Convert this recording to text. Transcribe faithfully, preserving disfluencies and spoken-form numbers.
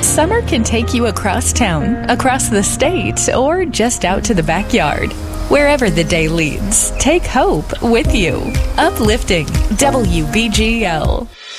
Summer can take you across town, across the state, or just out to the backyard. Wherever the day leads, take hope with you. Uplifting W B G L.